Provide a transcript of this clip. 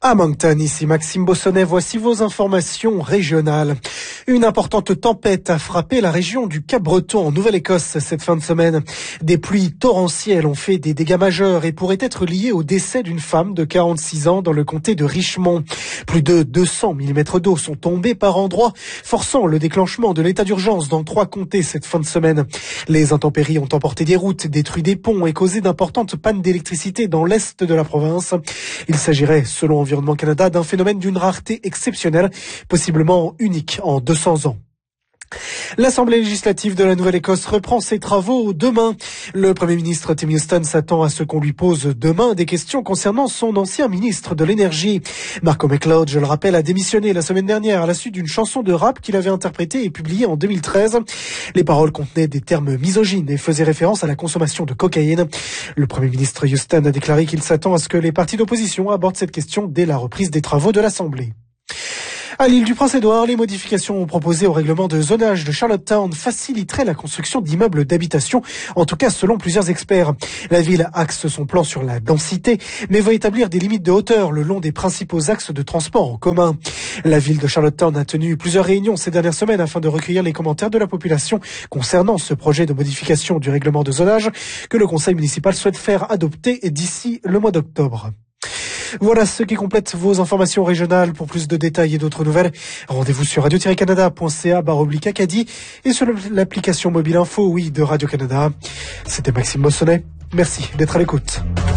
À Moncton, ici Maxime Bossonnet, voici vos informations régionales. Une importante tempête a frappé la région du Cap-Breton en Nouvelle-Écosse cette fin de semaine. Des pluies torrentielles ont fait des dégâts majeurs et pourraient être liés au décès d'une femme de 46 ans dans le comté de Richmond. Plus de 200 mm d'eau sont tombés par endroits, forçant le déclenchement de l'état d'urgence dans 3 comtés cette fin de semaine. Les intempéries ont emporté des routes, détruit des ponts et causé d'importantes pannes d'électricité dans l'est de la province. Il s'agirait, selon Environnement Canada, d'un phénomène d'une rareté exceptionnelle, possiblement unique en 200 ans. L'Assemblée législative de la Nouvelle-Écosse reprend ses travaux demain. Le Premier ministre Tim Houston s'attend à ce qu'on lui pose demain des questions concernant son ancien ministre de l'Énergie. Marco McLeod, je le rappelle, a démissionné la semaine dernière à la suite d'une chanson de rap qu'il avait interprétée et publiée en 2013. Les paroles contenaient des termes misogynes et faisaient référence à la consommation de cocaïne. Le Premier ministre Houston a déclaré qu'il s'attend à ce que les partis d'opposition abordent cette question dès la reprise des travaux de l'Assemblée. À l'île du Prince-Édouard, les modifications proposées au règlement de zonage de Charlottetown faciliteraient la construction d'immeubles d'habitation, en tout cas selon plusieurs experts. La ville axe son plan sur la densité, mais va établir des limites de hauteur le long des principaux axes de transport en commun. La ville de Charlottetown a tenu plusieurs réunions ces dernières semaines afin de recueillir les commentaires de la population concernant ce projet de modification du règlement de zonage que le conseil municipal souhaite faire adopter d'ici le mois d'octobre. Voilà ce qui complète vos informations régionales. Pour plus de détails et d'autres nouvelles, rendez-vous sur radio-canada.ca/Acadie et sur l'application mobile info, de Radio-Canada. C'était Maxime Bossonnet. Merci d'être à l'écoute.